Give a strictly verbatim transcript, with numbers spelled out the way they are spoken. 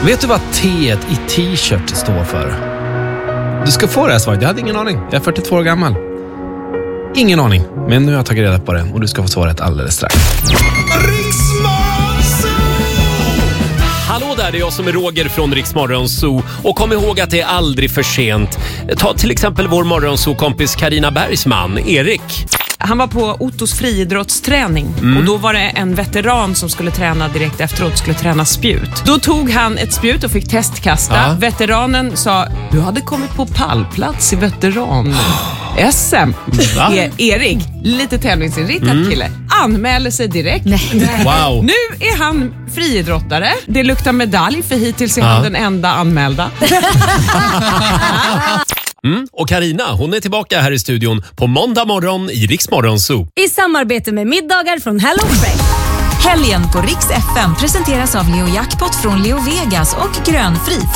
Vet du vad T i t-shirt står för? Du ska få det här svaret. Jag hade ingen aning. Jag är fyrtiotvå år gammal. Ingen aning. Men nu har jag tagit reda på det. Och du ska få svaret alldeles strax. Hallå där, det är jag som är Roger från Rix Morgon Zoo. Och kom ihåg att det är aldrig för sent. Ta till exempel vår morgonzoo-kompis Carina Bergsman, Erik. Han var på Ottos friidrottsträning mm. och då var det en veteran som skulle träna direkt efteråt, skulle träna spjut. Då tog han ett spjut och fick testkasta. Ja. Veteranen sa, du hade kommit på pallplats i veteran-S M. E- Erik, lite tävlingsinriktad mm. kille, anmäler sig direkt. Nej. Wow. Nu är han friidrottare. Det luktar medalj för hittills är ja. han den enda anmälda. Mm. Och Carina, hon är tillbaka här i studion på måndag morgon i Rix Morgon Zoo. I samarbete med middagar från HelloFresh. Helgen på Rix F M presenteras av Leo Jackpot från Leo Vegas och Grönfri.